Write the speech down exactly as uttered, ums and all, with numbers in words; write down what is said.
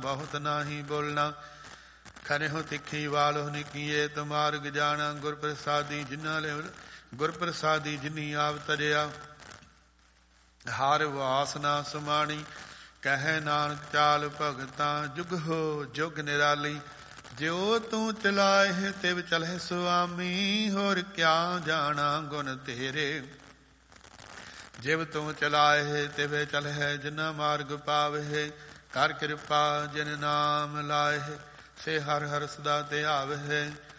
ਬਹੁਤ ਨਾਹੀ ਬੋਲਣਾ। ਖਰਿਓ ਤਿੱਖੀ ਵਾਲੋ ਨਿਕੀਏ ਤੁਮਾਰਗ ਜਾਣਾ। ਗੁਰ ਪ੍ਰਸਾਦੀ ਜਿਨ੍ਹਾਂ ਲੈ ਗੁਰ ਪ੍ਰਸਾਦੀ ਜਿਨੀ ਆਪ ਤਰਿਆ। ਹਰ ਵਾਸ ਨਾ ਸਮਾਣੀ ਕਹਿ ਨਾਨਕ ਚਾਲ ਭਗਤਾਂ। ਜੁਗ ਹੋ ਜੁਗ ਨਿਰਾਲੀ ਜਿਉ ਤੂੰ ਚਲਾਏ ਤਿਵ ਚਲਹਿ ਸੁਆਮੀ। ਹੋਰ ਕਿਆ ਜਾਣਾ ਗੁਣ ਤੇਰੇ ਜਿਵ ਤੂੰ ਚਲਾਏ ਤਿਵੇਂ ਚਲਹਿ। ਜਿਨਾ ਮਾਰਗ ਪਾਵੇ ਕਰ ਕਿਰਪਾ ਜਿਨ ਨਾਮ ਲਾਏ। ਸੇ ਹਰ ਹਰ ਸਦਾ ਧਿਆਵਹਿ